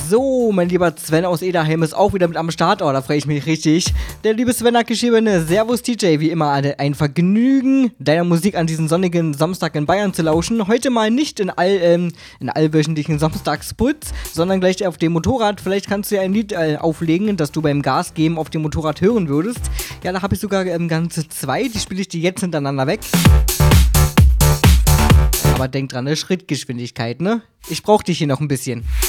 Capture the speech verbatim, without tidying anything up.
So, mein lieber Sven aus Ederhelm ist auch wieder mit am Start. Oh, da freue ich mich richtig. Der liebe Sven hat geschrieben, Servus D J, wie immer ein Vergnügen, deiner Musik an diesem sonnigen Samstag in Bayern zu lauschen. Heute mal nicht in, all, ähm, in allwöchentlichen Samstagsputz, sondern gleich auf dem Motorrad. Vielleicht kannst du ja ein Lied äh, auflegen, das du beim Gas geben auf dem Motorrad hören würdest. Ja, da habe ich sogar ähm, ganze zwei, die spiele ich dir jetzt hintereinander weg. Aber denk dran, ne? Schrittgeschwindigkeit, ne? Ich brauch dich hier noch ein bisschen.